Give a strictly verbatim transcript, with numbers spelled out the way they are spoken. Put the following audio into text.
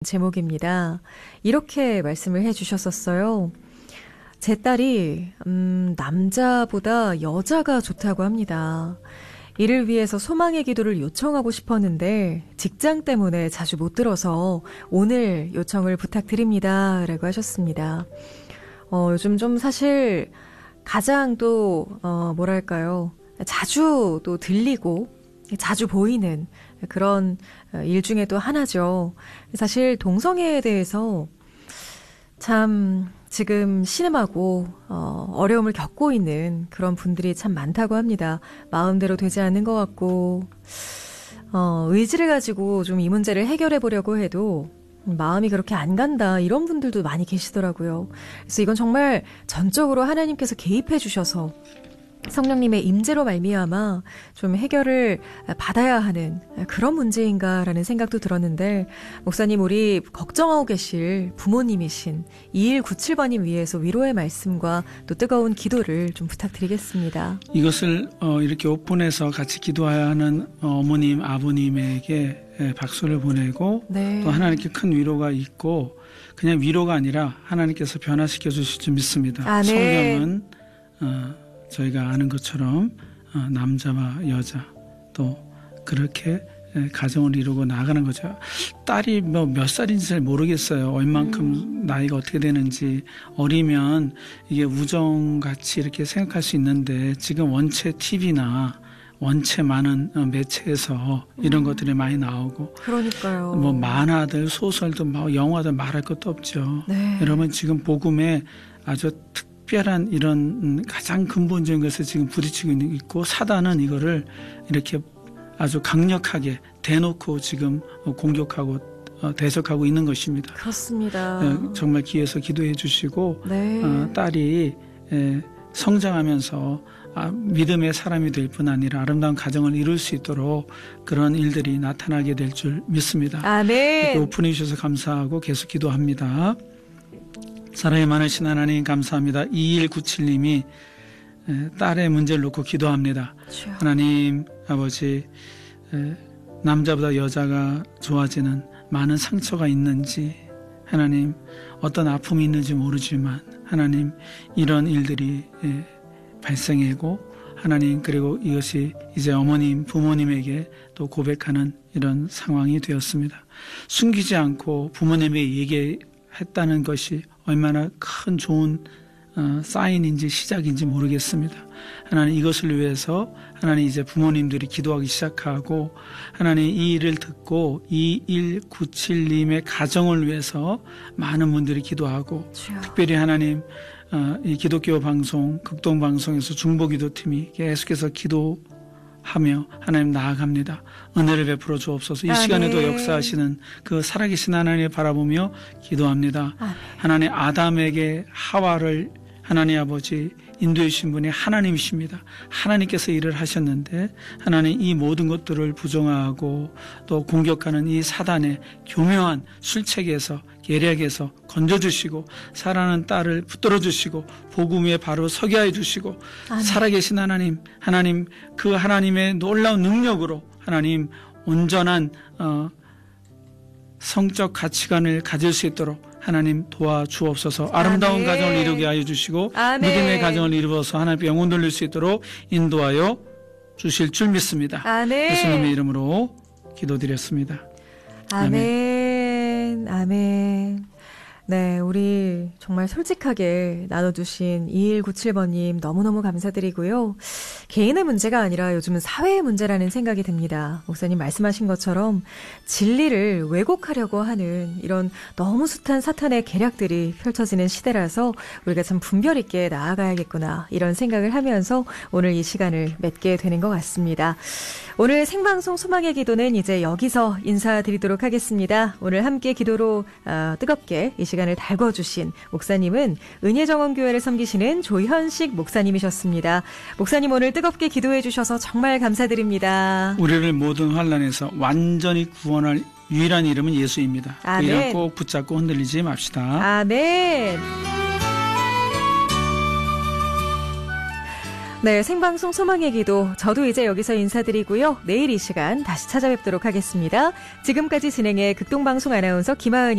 제목입니다. 이렇게 말씀을 해주셨었어요. 제 딸이 음, 남자보다 여자가 좋다고 합니다. 이를 위해서 소망의 기도를 요청하고 싶었는데 직장 때문에 자주 못 들어서 오늘 요청을 부탁드립니다. 라고 하셨습니다. 어, 요즘 좀 사실 가장 또 어, 뭐랄까요. 자주 또 들리고 자주 보이는 그런 일 중에 또 하나죠. 사실 동성애에 대해서 참 지금 신음하고 어, 어려움을 겪고 있는 그런 분들이 참 많다고 합니다. 마음대로 되지 않는 것 같고 어, 의지를 가지고 좀 이 문제를 해결해 보려고 해도 마음이 그렇게 안 간다 이런 분들도 많이 계시더라고요. 그래서 이건 정말 전적으로 하나님께서 개입해 주셔서 성령님의 임재로 말미암아 좀 해결을 받아야 하는 그런 문제인가라는 생각도 들었는데 목사님 우리 걱정하고 계실 부모님이신 이일구칠 번님 위해서 위로의 말씀과 또 뜨거운 기도를 좀 부탁드리겠습니다. 이것을 어, 이렇게 오픈해서 같이 기도하는 어머님 아버님에게 박수를 보내고 네. 또 하나님께 큰 위로가 있고 그냥 위로가 아니라 하나님께서 변화시켜 주실 줄 믿습니다. 아, 네. 성경은 어, 저희가 아는 것처럼 남자와 여자 또 그렇게 가정을 이루고 나가는 거죠. 딸이 뭐 몇 살인지 잘 모르겠어요. 얼만큼 음. 나이가 어떻게 되는지. 어리면 이게 우정같이 이렇게 생각할 수 있는데 지금 원체 티비나 원체 많은 매체에서 이런 음. 것들이 많이 나오고 그러니까요. 뭐 만화들 소설도 뭐 영화들 말할 것도 없죠. 네. 여러분 지금 복음에 아주 특 특별한 이런 가장 근본적인 것을 지금 부딪히고 있고 사단은 이거를 이렇게 아주 강력하게 대놓고 지금 공격하고 대적하고 있는 것입니다. 그렇습니다. 정말 귀에서 기도해 주시고 네. 딸이 성장하면서 믿음의 사람이 될 뿐 아니라 아름다운 가정을 이룰 수 있도록 그런 일들이 나타나게 될 줄 믿습니다. 아멘. 오픈해 주셔서 감사하고 계속 기도합니다. 사랑이 많으신 하나님 감사합니다. 이일구칠 님이 딸의 문제를 놓고 기도합니다. 그렇죠. 하나님 아버지 남자보다 여자가 좋아지는 많은 상처가 있는지 하나님 어떤 아픔이 있는지 모르지만 하나님 이런 일들이 발생하고 하나님 그리고 이것이 이제 어머님 부모님에게 또 고백하는 이런 상황이 되었습니다. 숨기지 않고 부모님에게 얘기했다는 것이 얼마나 큰 좋은 어, 사인인지 시작인지 모르겠습니다. 하나님 이것을 위해서 하나님 이제 부모님들이 기도하기 시작하고 하나님 이 일을 듣고 이일구칠 님의 가정을 위해서 많은 분들이 기도하고 주여. 특별히 하나님 어, 이 기독교 방송 극동방송에서 중보기도팀이 계속해서 기도 하며 하나님 나아갑니다. 은혜를 베풀어 주옵소서. 이 아, 시간에도 네. 역사하시는 그 살아계신 하나님을 바라보며 기도합니다. 아, 네. 하나님 아담에게 하와를 하나님 아버지 인도해 주신 분이 하나님이십니다. 하나님께서 일을 하셨는데 하나님 이 모든 것들을 부정하고 또 공격하는 이 사단의 교묘한 술책에서 계략에서 건져주시고 사랑하는 딸을 붙들어 주시고 복음 위에 바로 서게 해주시고 아멘. 살아계신 하나님 하나님 그 하나님의 놀라운 능력으로 하나님 온전한 어, 성적 가치관을 가질 수 있도록 하나님 도와주옵소서. 아름다운 아멘. 가정을 이루게 하여 주시고 아멘. 믿음의 가정을 이루어서 하나님께 영혼 돌릴 수 있도록 인도하여 주실 줄 믿습니다. 아멘. 예수님의 이름으로 기도드렸습니다. 아멘. 아멘. 아멘. 네, 우리 정말 솔직하게 나눠주신 이일구칠 번님 너무너무 감사드리고요. 개인의 문제가 아니라 요즘은 사회의 문제라는 생각이 듭니다. 목사님 말씀하신 것처럼 진리를 왜곡하려고 하는 이런 너무 숱한 사탄의 계략들이 펼쳐지는 시대라서 우리가 참 분별 있게 나아가야겠구나 이런 생각을 하면서 오늘 이 시간을 맺게 되는 것 같습니다. 오늘 생방송 소망의 기도는 이제 여기서 인사드리도록 하겠습니다. 오늘 함께 기도로 어, 뜨겁게 이 시간을 달궈주신 목사님은 은혜정원교회를 섬기시는 조현식 목사님이셨습니다. 목사님 오늘 뜨겁게 기도해 주셔서 정말 감사드립니다. 우리를 모든 환난에서 완전히 구원할 유일한 이름은 예수입니다. 그 이름 꼭 붙잡고 흔들리지 맙시다. 아멘. 네, 생방송 소망의 기도. 저도 이제 여기서 인사드리고요. 내일 이 시간 다시 찾아뵙도록 하겠습니다. 지금까지 진행해 극동방송 아나운서 김하은이